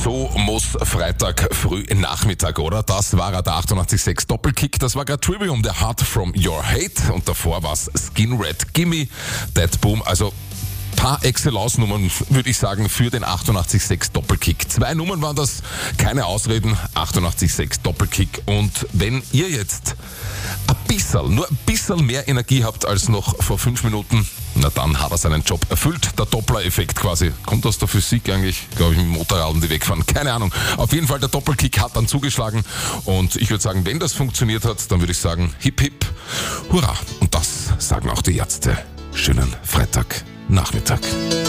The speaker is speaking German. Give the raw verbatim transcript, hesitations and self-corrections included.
So muss Freitag früh Nachmittag, oder? Das war er, der achtundachtzig Komma sechs Doppelkick. Das war gerade Trivium, der Heart from Your Hate. Und davor war es Skin Red Gimme, Dead Boom. Also paar Excel-Nummern, würde ich sagen, für den achtundachtzig Komma sechs Doppelkick. Zwei Nummern waren das, keine Ausreden, achtundachtzig Komma sechs Doppelkick. Und wenn ihr jetzt ein bisschen, nur ein bisschen mehr Energie habt als noch vor fünf Minuten, na dann hat er seinen Job erfüllt. Der Doppler-Effekt quasi. Kommt aus der Physik eigentlich, glaube ich, mit Motorradeln, die wegfahren. Keine Ahnung. Auf jeden Fall, der Doppelkick hat dann zugeschlagen. Und ich würde sagen, wenn das funktioniert hat, dann würde ich sagen, hip hip, hurra. Und das sagen auch die Ärzte. Schönen Freitagnachmittag.